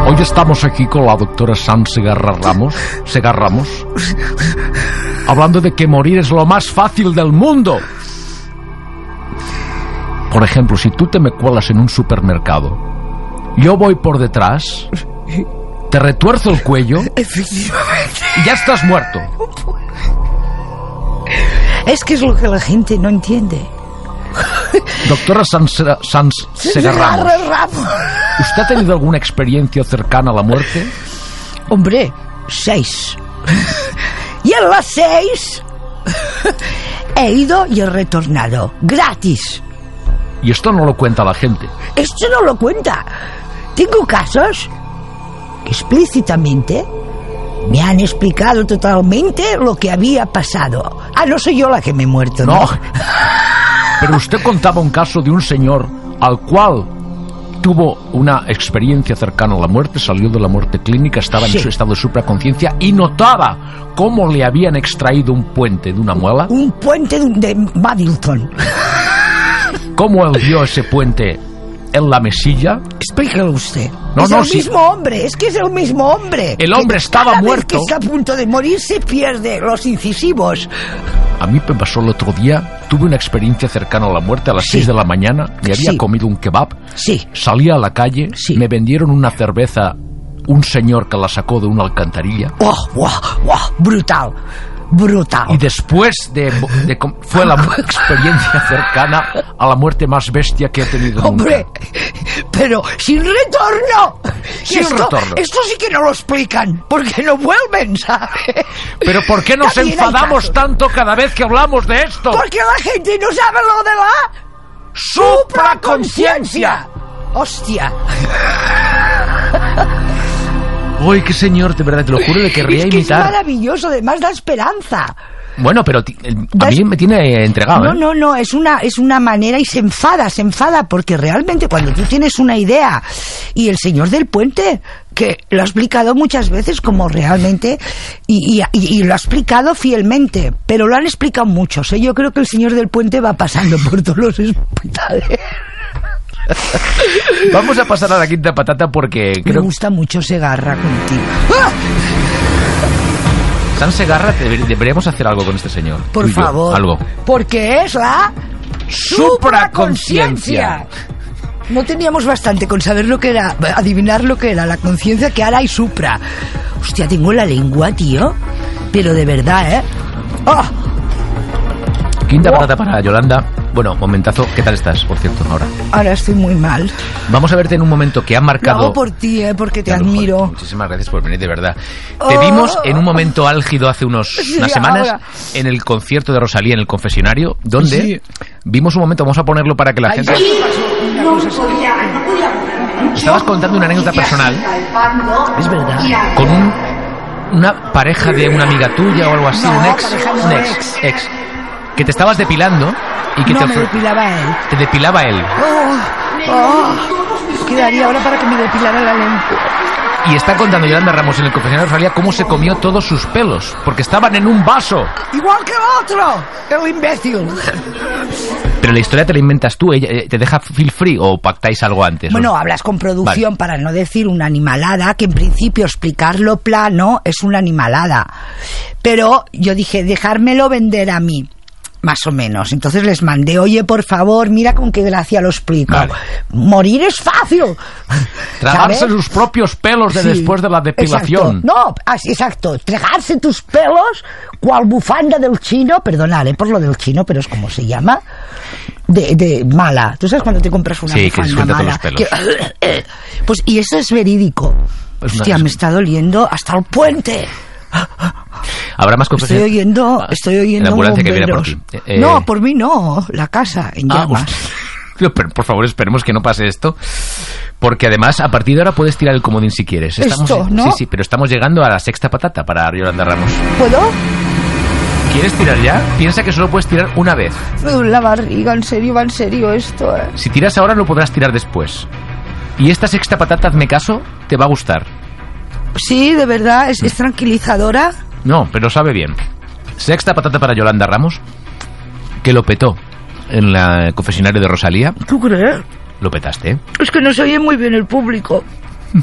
Hoy estamos aquí con la doctora San Segarra Ramos, hablando de que morir es lo más fácil del mundo. Por ejemplo, si tú te me cuelas en un supermercado, yo voy por detrás, te retuerzo el cuello y ya estás muerto. Es que es lo que la gente no entiende. Doctora San Segarra Ramos, ¿usted ha tenido alguna experiencia cercana a la muerte? Hombre, 6. Y en las 6 he ido y he retornado, gratis. Y esto no lo cuenta la gente. Esto no lo cuenta. Tengo casos que explícitamente me han explicado totalmente lo que había pasado. Ah, no soy yo la que me he muerto, ¿no? Pero usted contaba un caso de un señor al cual tuvo una experiencia cercana a la muerte, salió de la muerte clínica, estaba en su estado de supraconciencia y notaba cómo le habían extraído un puente de una muela. Un puente de Middleton. ¿Cómo él vio ese puente en la mesilla? Explíquelo usted. No, es no, el mismo hombre, es que es el mismo hombre. El hombre estaba cada muerto. Vez que está a punto de morir se pierde los incisivos. A mí me pasó el otro día, tuve una experiencia cercana a la muerte a las 6 de la mañana, me había comido un kebab, salí a la calle, me vendieron una cerveza, un señor que la sacó de una alcantarilla. Brutal. Brutal. Y después fue la experiencia cercana a la muerte más bestia que he tenido nunca. Hombre, pero sin retorno. Sin retorno. Esto sí que no lo explican, porque no vuelven, ¿sabes? Pero ¿por qué nos enfadamos tanto cada vez que hablamos de esto? Porque la gente no sabe lo de la supraconciencia. Hostia. Uy, qué señor, de verdad, te lo juro, le querría imitar. Es maravilloso, además da esperanza. Bueno, pero a mí me tiene entregado. No, es una manera y se enfada, porque realmente cuando tú tienes una idea y el señor del puente, que lo ha explicado muchas veces como realmente, y lo ha explicado fielmente, pero lo han explicado muchos, ¿eh? Yo creo que el señor del puente va pasando por todos los hospitales. Vamos a pasar a la quinta patata porque me gusta mucho Segarra contigo. San Segarra, deberíamos hacer algo con este señor. Por favor. Algo. Porque es la supraconciencia. No teníamos bastante con saber lo que era, adivinar lo que era la conciencia, que ahora hay supra. Hostia, tengo la lengua, tío. Pero de verdad, ¿eh? Quinta patata para Yolanda. Bueno, momentazo, ¿qué tal estás, por cierto, ahora? Ahora estoy muy mal. Vamos a verte en un momento que ha marcado... Lo hago por ti, porque te admiro. Joder, muchísimas gracias por venir, de verdad. Te vimos en un momento álgido hace unas semanas en el concierto de Rosalía en el confesionario, donde vimos un momento, vamos a ponerlo para que la gente... Estabas contando una anécdota personal. Es verdad. Con una pareja de una amiga tuya o algo así, un ex. Que te estabas depilando y que me depilaba él. Te depilaba él. ¿Qué daría ahora para que me depilara la lengua? Y está contando Yolanda Ramos en el confesionario de Rosalía cómo se comió todos sus pelos, porque estaban en un vaso. Igual que el otro, el imbécil. Pero la historia te la inventas tú, ella te deja feel free o pactáis algo antes. Bueno, hablas con producción para no decir una animalada, que en principio explicarlo plano es una animalada. Pero yo dije, dejármelo vender a mí. Más o menos. Entonces les mandé, oye, por favor, mira con qué gracia lo explico. Vale. Morir es fácil. Tragarse sus propios pelos después de la depilación. Exacto. No, así, exacto. Tragarse tus pelos, cual bufanda del chino, perdonad por lo del chino, pero es como se llama, de mala. ¿Tú sabes cuando te compras una bufanda mala? Los pelos. Pues, y eso es verídico. Hostia, me está doliendo hasta el puente. Habrá más confesiones. Estoy oyendo la ambulancia que viene por ti. No, por mí no. La casa en llamas. Pero, por favor, esperemos que no pase esto. Porque además, a partir de ahora puedes tirar el comodín si quieres. ¿No? Sí, pero estamos llegando a la sexta patata para Yolanda Ramos. ¿Puedo? ¿Quieres tirar ya? Piensa que solo puedes tirar una vez. Me duele la barriga, en serio esto, Si tiras ahora no podrás tirar después. Y esta sexta patata, hazme caso, te va a gustar. Sí, de verdad, es tranquilizadora. No, pero sabe bien. Sexta patata para Yolanda Ramos, que lo petó en el confesionario de Rosalía. ¿Tú crees? Lo petaste, ¿eh? Es que no se oye muy bien el público.